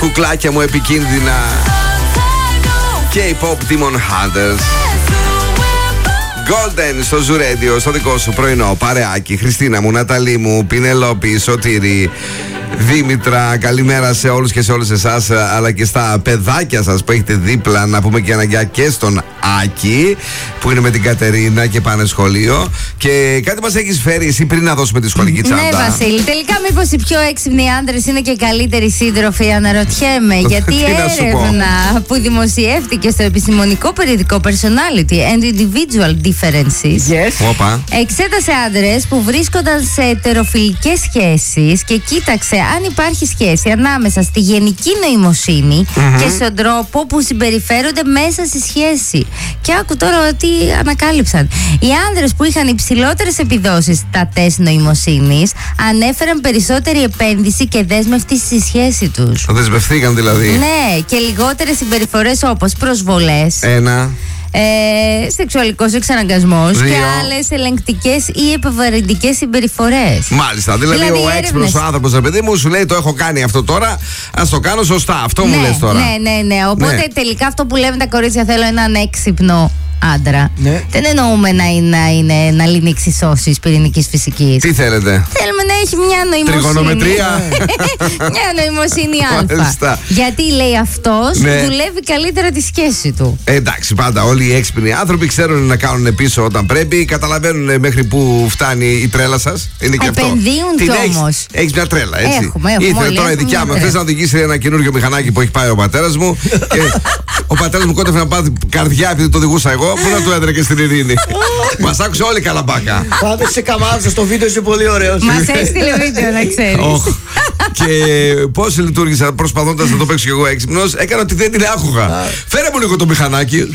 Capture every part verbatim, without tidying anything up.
Κουκλάκια μου επικίνδυνα. K-pop Demon Hunters. Golden στο Zoo Radio, στο δικό σου πρωινό παρεάκι. Χριστίνα μου, Ναταλή μου, Πινελόπη, Σωτήρη, Δήμητρα, καλημέρα σε όλους και σε όλες εσάς, αλλά και στα παιδάκια σας που έχετε δίπλα. Να πούμε και ένα γεια και στον Άκη που είναι με την Κατερίνα και πάνε σχολείο. Και κάτι μας έχεις φέρει εσύ πριν να δώσουμε τη σχολική τσάντα. Ναι, Βασίλη, τελικά μήπως οι πιο έξυπνοι άντρες είναι και οι καλύτεροι σύντροφοι? Αναρωτιέμαι. Γιατί έρευνα που δημοσιεύτηκε στο επιστημονικό περιοδικό Personality and Individual Differences yes. εξέτασε άντρες που βρίσκονταν σε ετεροφιλικές σχέσεις και κοίταξε αν υπάρχει σχέση ανάμεσα στη γενική νοημοσύνη mm-hmm. και στον τρόπο που συμπεριφέρονται μέσα στη σχέση. Και άκου τώρα τι ανακάλυψαν. Οι άνδρες που είχαν υψηλότερες επιδόσεις στα τεστ νοημοσύνης ανέφεραν περισσότερη επένδυση και δέσμευση στη σχέση τους. Δεσμευθήκαν δηλαδή. Ναι, και λιγότερες συμπεριφορές όπως προσβολές. Ένα. Ε, σεξουαλικός εξαναγκασμός και άλλες ελεγκτικές ή επιβαρυντικές συμπεριφορές. Μάλιστα. Δηλαδή, δηλαδή ο έξυπνος άνθρωπος, ρε παιδί μου, σου λέει το έχω κάνει αυτό τώρα, ας το κάνω σωστά. Αυτό ναι, μου λες τώρα. Ναι, ναι, ναι. Οπότε ναι. τελικά αυτό που λέμε τα κορίτσια, θέλω έναν έξυπνο άντρα. Ναι. Δεν εννοούμε να είναι, να, είναι, να λύνει εξισώσεις πυρηνικής φυσικής. Τι θέλετε? Θέλουμε να έχει μια νοημοσύνη. Τριγωνομετρία. Μια νοημοσύνη αλφα. Γιατί λέει αυτός ναι. δουλεύει καλύτερα τη σχέση του. Ε, εντάξει, πάντα όλοι οι έξυπνοι άνθρωποι ξέρουν να κάνουν πίσω όταν πρέπει. Καταλαβαίνουν μέχρι που φτάνει η τρέλα σας. Είναι και επενδύουν αυτό. Κι όμως. Έχεις μια τρέλα, έτσι. Έχουμε, έχουμε. Ήθελε τώρα η δικιά μου. Θες να οδηγήσει ένα καινούργιο μηχανάκι που έχει πάει ο πατέρας μου. Και ο πατέρας μου κότευε να πάθει καρδιά επειδή το οδηγούσα εγώ. Πού να του έδρεκε στην ειρήνη. Μας άκουσε όλη η καλαμπάκα. Πάντως σε καμάρωσα στο βίντεο, είσαι πολύ ωραίος. Μας έστειλε βίντεο, να ξέρεις. Και πώς λειτουργήσα προσπαθώντας να το παίξω κι εγώ έξυπνος, έκανα ότι δεν την άκουγα. Φέρε μου λίγο το μηχανάκι.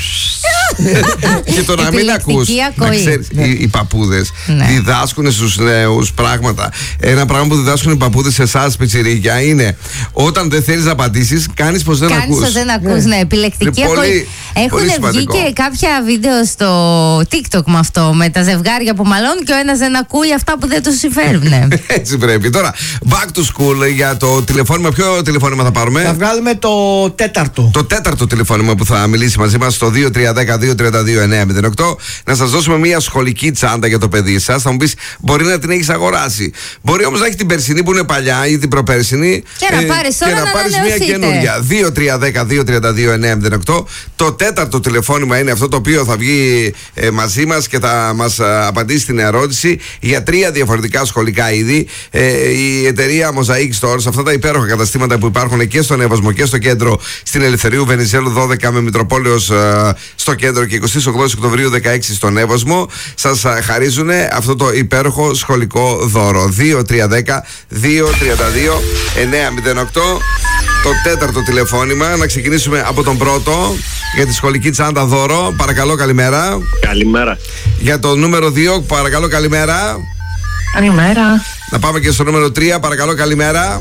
Και το να μην ακούς. Να ξέρεις, οι παππούδες διδάσκουν στους νέους πράγματα. Ένα πράγμα που διδάσκουν οι παππούδες σε εσάς, πιτσιρίκια, είναι όταν δεν θέλεις να απαντήσεις, κάνεις πως δεν ακούς. Κάνεις πως δεν ακούς, ναι. Επιλεκτική ακοή. Έχουν βγει και κάποια βίντεο στο TikTok με αυτό, με τα ζευγάρια που μαλώνουν και ο ένας δεν ακούει αυτά που δεν τους συμφέρουν. Έτσι πρέπει. Τώρα, back to school για το τηλεφώνημα. Ποιο τηλεφώνημα θα πάρουμε? Θα βγάλουμε το τέταρτο. Το τέταρτο τηλεφώνημα που θα μιλήσει μαζί μας στο δύο τρία ένα δύο τρία δύο εννιά μηδέν οκτώ. Να σας δώσουμε μια σχολική τσάντα για το παιδί σας. Θα μου πεις, μπορεί να την έχεις αγοράσει. Μπορεί όμως να έχει την περσινή που είναι παλιά ή την προπέρσινη. Και να πάρεις τώρα και να, να πάρεις μια καινούργια. δύο τρία ένα δύο τρία δύο εννιά μηδέν οκτώ. Το τέταρτο τηλεφώνημα είναι αυτό το οποίο θα βγει ε, μαζί μας και θα μας ε, απαντήσει στην ερώτηση για τρία διαφορετικά σχολικά είδη. Ε, η εταιρεία Mosaic Stores, αυτά τα υπέροχα καταστήματα που υπάρχουν και στον Εύωσμο και στο κέντρο, στην Ελευθερίου Βενιζέλου δώδεκα με Μητροπόλεως ε, στο κέντρο και εικοστή ογδόη Οκτωβρίου δεκαέξι στον Εύωσμο, σας ε, χαρίζουν αυτό το υπέροχο σχολικό δώρο. δύο τρία ένα δύο τρία δύο εννιά μηδέν οκτώ. Το τέταρτο τηλεφώνημα. Να ξεκινήσουμε από τον πρώτο για τη σχολική τσάντα δώρο. Παρακαλώ, καλημέρα. Καλημέρα. Για το νούμερο δύο, παρακαλώ, καλημέρα. Καλημέρα. Να πάμε και στο νούμερο τρία, παρακαλώ, καλημέρα.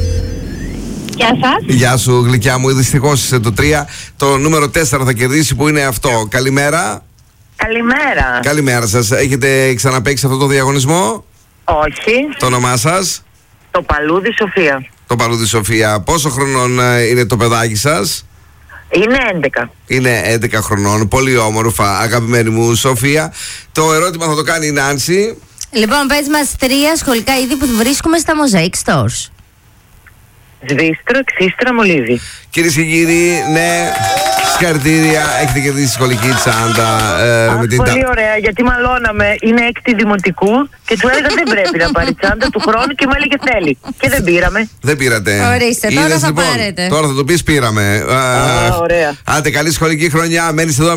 Γεια σας. Γεια σου, γλυκιά μου. Δυστυχώς είσαι το τρία. Το νούμερο τέσσερα θα κερδίσει, που είναι αυτό. Καλημέρα. Καλημέρα. Καλημέρα σας. Έχετε ξαναπαίξει αυτό το διαγωνισμό? Όχι. Το όνομά σας? Το Παλούδι Σοφία. Το Παλούδι Σοφία. Πόσο χρονών είναι το παιδάκι σας? Είναι έντεκα. Είναι έντεκα χρονών. Πολύ όμορφα, αγαπημένη μου Σοφία. Το ερώτημα θα το κάνει η Νάνση. Λοιπόν, πες μας τρία σχολικά είδη που βρίσκουμε στα Mosaic Stores. Σβίστρο, ξύστρα, μολύβι. Κυρίες και κύριοι, ναι, συγχαρητήρια. Έχετε κερδίσει σχολική τσάντα. Ε, Α, με την πολύ τα... ωραία, γιατί μαλώναμε. Είναι έκτη δημοτικού και του έλεγα δεν πρέπει να πάρει τσάντα του χρόνου και μου έλεγε θέλει. Και δεν πήραμε. Δεν πήρατε. Ορίστε, τώρα Είδες, θα λοιπόν, πάρετε. Τώρα θα το πεις πήραμε. Α, ωραία. Άντε, καλή σχολική χρονιά. Μένεις εδώ.